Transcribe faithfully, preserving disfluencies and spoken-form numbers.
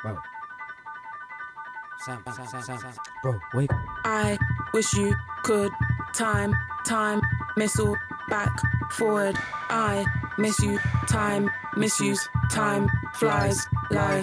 Bro. Sound, sound, sound, sound. Bro, wait. I wish you could time, time, missile, back, forward. I miss you, time, misuse, time, flies, life.